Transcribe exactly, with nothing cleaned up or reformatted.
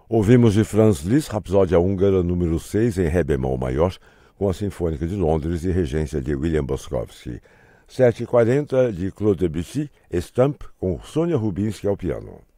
Ouvimos de Franz Liszt, Rapsódia Húngara número seis em Ré bemol maior, com a Sinfônica de Londres e regência de William Boskovsky. sete e quarenta de Claude Debussy, Estampe, com Sônia Rubinski ao piano.